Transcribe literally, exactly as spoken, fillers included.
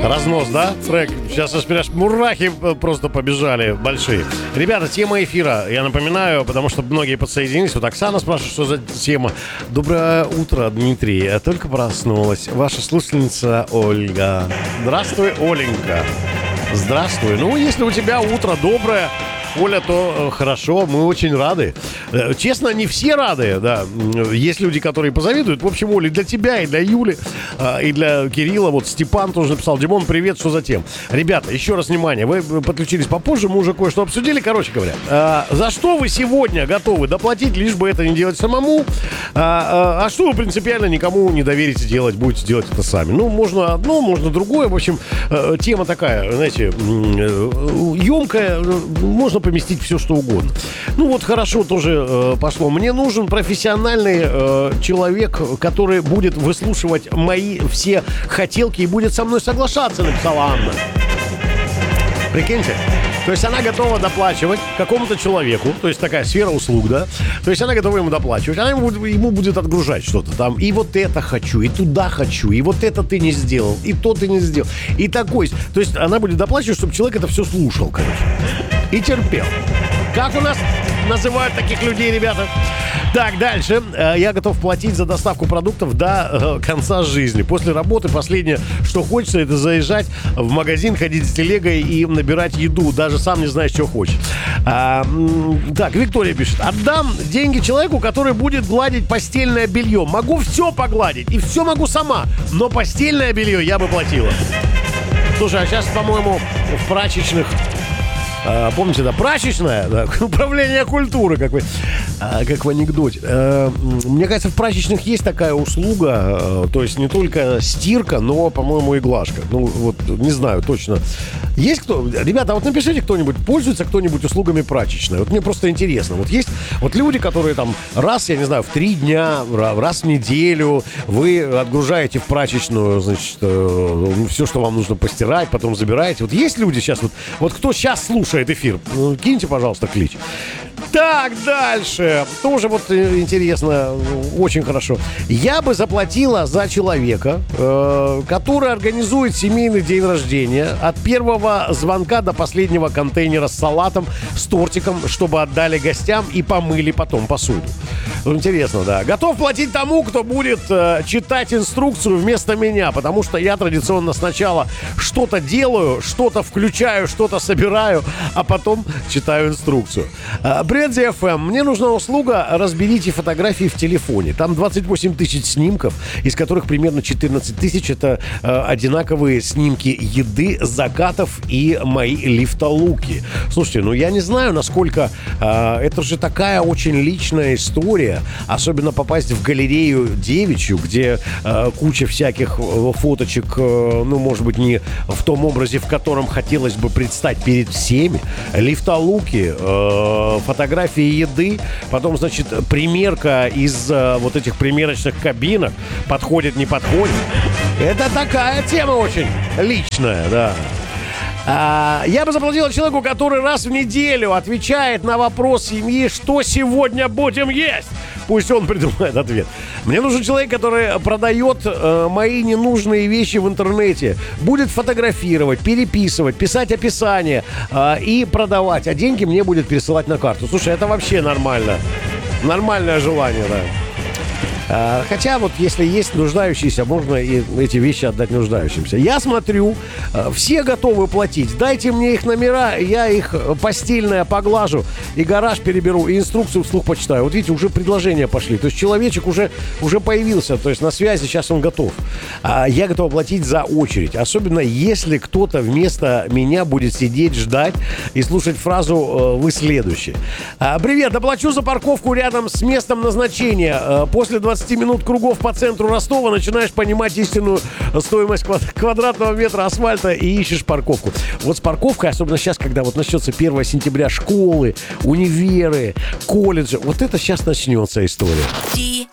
Разнос, да, трек? Сейчас аж прям мурахи просто побежали большие. Ребята, тема эфира, я напоминаю, потому что многие подсоединились. Вот Оксана спрашивает, что за тема. Доброе утро, Дмитрий. Я только проснулась. Ваша слушательница Ольга. Здравствуй, Оленька. Здравствуй. Ну, если у тебя утро доброе, Оля, то хорошо, мы очень рады. Честно, не все рады, да. Есть люди, которые позавидуют. В общем, Оля, для тебя, и для Юли, и для Кирилла. Вот Степан тоже написал: Димон, привет, что за тем? Ребята, еще раз внимание, вы подключились попозже, мы уже кое-что обсудили. Короче говоря, за что вы сегодня готовы доплатить, лишь бы это не делать самому? А что вы принципиально никому не доверите делать, будете делать это сами? Ну, можно одно, можно другое. В общем, тема такая, знаете, емкая, можно поместить все, что угодно. Ну вот хорошо тоже э, пошло. Мне нужен профессиональный э, человек, который будет выслушивать мои все хотелки и будет со мной соглашаться, написала Анна. Прикиньте. То есть она готова доплачивать какому-то человеку, то есть такая сфера услуг, да? То есть она готова ему доплачивать, она ему, ему будет отгружать что-то там. И вот это хочу, и туда хочу, и вот это ты не сделал, и то ты не сделал, и такой. То есть она будет доплачивать, чтобы человек это все слушал, короче. И терпел. Как у нас называют таких людей, ребята? Так, дальше. Я готов платить за доставку продуктов до конца жизни. После работы последнее, что хочется, это заезжать в магазин, ходить с телегой и набирать еду. Даже сам не знаешь, что хочешь. А, так, Виктория пишет. Отдам деньги человеку, который будет гладить постельное белье. Могу все погладить и все могу сама. Но постельное белье я бы платила. Слушай, а сейчас, по-моему, в прачечных... А, помните, да, прачечная, да, управление культуры, как, вы, а, как в анекдоте. А, мне кажется, в прачечных есть такая услуга, а, то есть не только стирка, но, по-моему, и глажка. Ну, вот, не знаю точно. Есть кто? Ребята, а вот напишите кто-нибудь, пользуется кто-нибудь услугами прачечной? Вот мне просто интересно. Вот есть вот люди, которые там раз, я не знаю, в три дня, раз в неделю вы отгружаете в прачечную, значит, все, что вам нужно постирать, потом забираете. Вот есть люди сейчас, вот, вот кто сейчас слушает эфир, киньте, пожалуйста, клич. Так, дальше. Тоже вот интересно, очень хорошо. Я бы заплатила за человека, э, который организует семейный день рождения от первого звонка до последнего контейнера с салатом, с тортиком, чтобы отдали гостям и помыли потом посуду. Интересно, да. Готов платить тому, кто будет э, читать инструкцию вместо меня, потому что я традиционно сначала что-то делаю, что-то включаю, что-то собираю, а потом читаю инструкцию. Привет, ди эф эм. Мне нужна услуга «Разберите фотографии в телефоне». Там двадцать восемь тысяч снимков, из которых примерно четырнадцать тысяч это э, одинаковые снимки еды, закатов и мои лифтолуки. Слушайте, ну я не знаю, насколько... Э, это же такая очень личная история. Особенно попасть в галерею девичью, где э, куча всяких фоточек, э, ну, может быть, не в том образе, в котором хотелось бы предстать перед всеми. Лифтолуки, э, фотографии еды, потом, значит, примерка из э, вот этих примерочных кабинок, подходит, не подходит. Это такая тема очень личная, да. А, я бы заплатила человеку, который раз в неделю отвечает на вопрос семьи, что сегодня будем есть. Пусть он придумает ответ. Мне нужен человек, который продает э, мои ненужные вещи в интернете. Будет фотографировать, переписывать, писать описание э, и продавать. А деньги мне будет пересылать на карту. Слушай, это вообще нормально. Нормальное желание, да. Хотя вот если есть нуждающиеся, можно и эти вещи отдать нуждающимся. Я смотрю, все готовы платить. Дайте мне их номера, я их постельное поглажу, и гараж переберу, и инструкцию вслух почитаю. Вот видите, уже предложения пошли. То есть человечек уже, уже появился, то есть на связи, сейчас он готов. Я готов платить за очередь. Особенно если кто-то вместо меня будет сидеть, ждать и слушать фразу «Вы следующий». Привет, доплачу за парковку рядом с местом назначения. После двадцати минут кругов по центру Ростова начинаешь понимать истинную стоимость квадратного метра асфальта и ищешь парковку. Вот с парковкой, особенно сейчас, когда вот начнется первое сентября, школы, универы, колледжи, вот это сейчас начнется история. ди